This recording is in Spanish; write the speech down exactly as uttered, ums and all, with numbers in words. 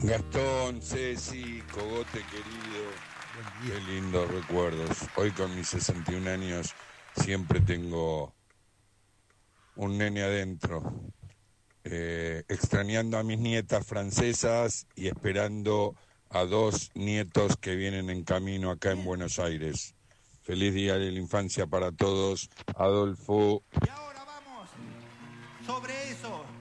Gastón, Ceci, Cogote querido, qué lindos recuerdos. Hoy con mis sesenta y un años siempre tengo un nene adentro, eh, extrañando a mis nietas francesas y esperando a dos nietos que vienen en camino acá en Buenos Aires. Feliz Día de la Infancia para todos, Adolfo. Y ahora vamos sobre eso.